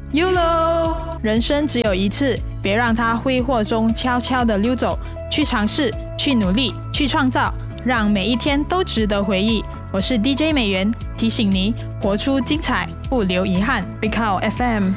YOLO， 人生只有一次，别让它挥霍中悄悄地溜走。去尝试，去努力，去创造，让每一天都值得回忆。我是 DJ 美元，提醒你活出精彩，不留遗憾。Bicao FM。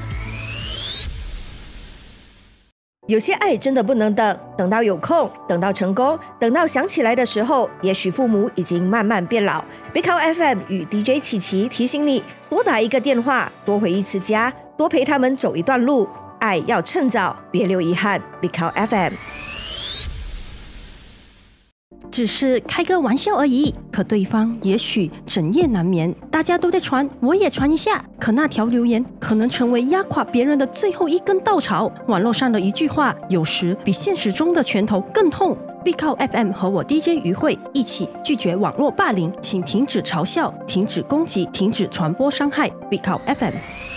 有些爱真的不能等，等到有空，等到成功，等到想起来的时候，也许父母已经慢慢变老。Bicao FM 与 DJ 琪琪提醒你，多打一个电话，多回一次家，多陪他们走一段路。爱要趁早，别留遗憾。Bicao FM。 只是开个玩笑而已，可对方也许整夜难眠。大家都在传，我也传一下。可那条留言可能成为压垮别人的最后一根稻草。网络上的一句话，有时比现实中的拳头更痛。Bicao FM 和我 DJ 于慧一起拒绝网络霸凌，请停止嘲笑，停止攻击，停止传播伤害。Bicao FM。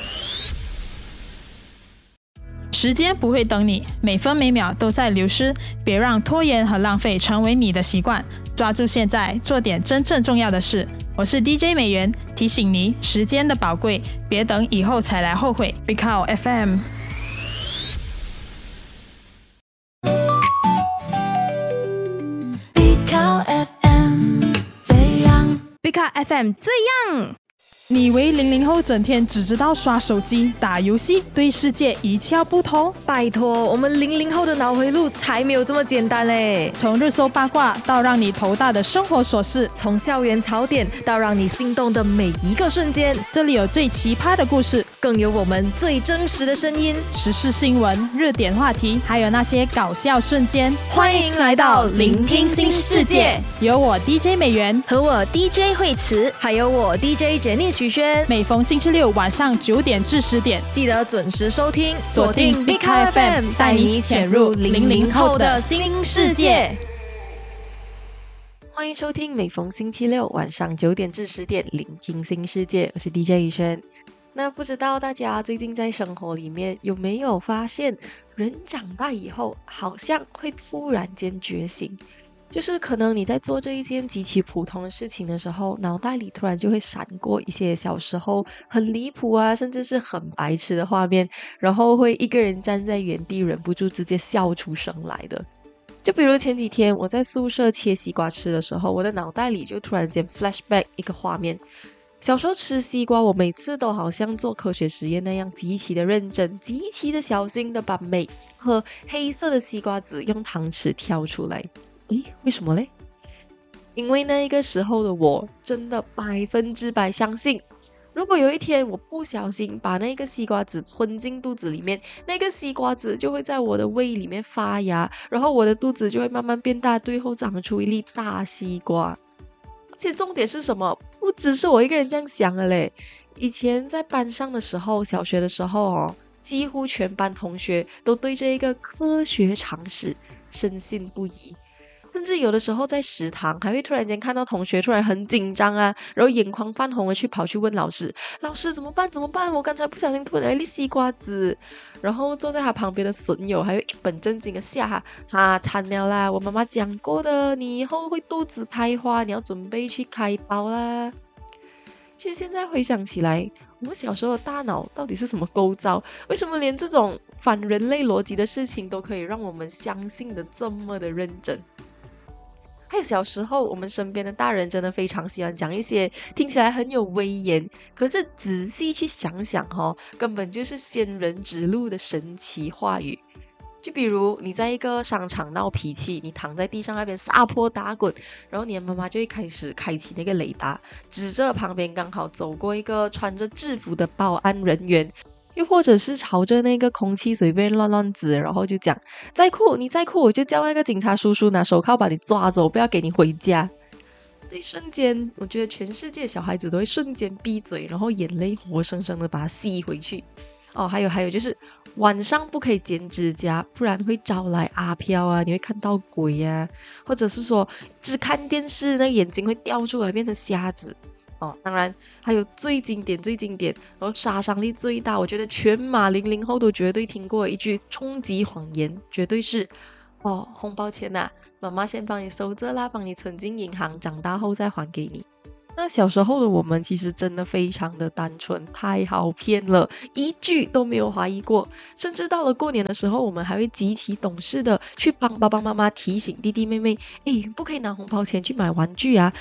时间不会等你，每分每秒都在流失，别让拖延和浪费成为你的习惯。抓住现在，做点真正重要的事。我是 DJ 美元，提醒你时间的宝贵，别等以后才来后悔。Bicao FM。 Bicao FM 这样 Bicao FM 这样。 你以为00后整天只知道刷手机、打游戏，对世界一窍不通？ 拜托，我们00后的脑回路才没有这么简单嘞！ 从热搜八卦到让你头大的生活琐事， 从校园槽点到让你心动的每一个瞬间， 这里有最奇葩的故事， 更有我们最真实的声音， 时事新闻、热点话题，还有那些搞笑瞬间。 欢迎来到聆听新世界， 有我 DJ 美元和我 DJ 慧慈， 还有我 DJ Jenny徐轩。 每逢星期六晚上9点至10点， 记得准时收听，锁定 Bicao FM， 带你潜入00后的新世界。欢迎收听每逢星期六晚上9点至10点，聆听新世界，我是 DJ 宇轩。那不知道大家最近在生活里面有没有发现，人长大以后好像会突然间觉醒，就是可能你在做这一件极其普通的事情的时候，脑袋里突然就会闪过一些小时候很离谱啊，甚至是很白痴的画面，然后会一个人站在原地忍不住直接笑出声来的。就比如前几天我在宿舍切西瓜吃的时候，我的脑袋里就突然间 flashback 一个画面。小时候吃西瓜，我每次都好像做科学实验那样极其的认真，极其的小心的把每一颗黑色的西瓜籽用汤匙挑出来。诶，为什么嘞？因为那个时候的我真的100%相信，如果有一天我不小心把那个西瓜籽吞进肚子里面，那个西瓜籽就会在我的胃里面发芽，然后我的肚子就会慢慢变大，最后长出一粒大西瓜。而且重点是什么？不只是我一个人这样想的嘞。以前在班上的时候，小学的时候几乎全班同学都对这一个科学常识深信不疑。甚至有的时候在食堂还会突然间看到同学突然很紧张啊，然后眼眶泛红的跑去问老师，老师怎么办怎么办，我刚才不小心吞了一粒西瓜子。然后坐在他旁边的损友还有一本正经的吓他，惨了啦，我妈妈讲过的，你以后会肚子开花，你要准备去开刀啦。其实现在回想起来，我们小时候的大脑到底是什么构造？为什么连这种反人类逻辑的事情都可以让我们相信的这么的认真？还有小时候我们身边的大人真的非常喜欢讲一些听起来很有威严，可是仔细去想想根本就是仙人指路的神奇话语。就比如你在一个商场闹脾气，你躺在地上那边撒泼打滚，然后你的妈妈就会开始开启那个雷达，指着旁边刚好走过一个穿着制服的保安人员，又或者是朝着那个空气随便乱指，然后就讲你再哭我就叫那个警察叔叔拿手铐把你抓走，不要给你回家。那一瞬间我觉得全世界小孩子都会瞬间闭嘴，然后眼泪活生生的把它吸回去。还有就是晚上不可以剪指甲，不然会招来阿飘啊，你会看到鬼啊，或者是说只看电视那眼睛会掉出来变成瞎子。当然还有最经典然后杀伤力最大，我觉得全马00后都绝对听过一句终极谎言，绝对是红包钱妈妈先帮你收着啦，帮你存进银行，长大后再还给你。 那小时候的我们其实真的非常的单纯，太好骗了，一句都没有怀疑过。甚至到了过年的时候，我们还会极其懂事的去帮爸爸妈妈提醒弟弟妹妹，不可以拿红包钱去买玩具啊，